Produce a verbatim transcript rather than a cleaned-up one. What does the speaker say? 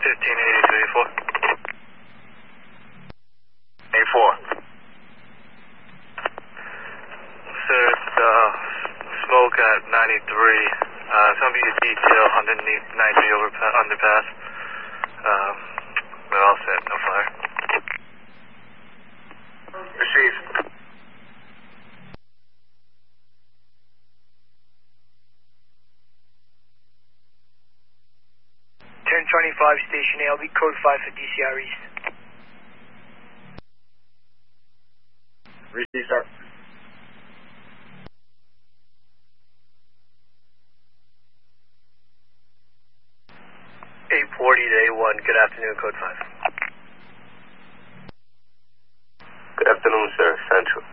fifteen eighty-two, A four. A four. Sir, uh, smoke at ninety-three. Uh, it's going to be a detail underneath ninety-three overpass, underpass. Um, we're all set, no fire. Receive. ten twenty-five, Station A, I'll be code five for D C R East. Receive, sir. eight forty to A one, good afternoon, code five. Good afternoon, sir. Central.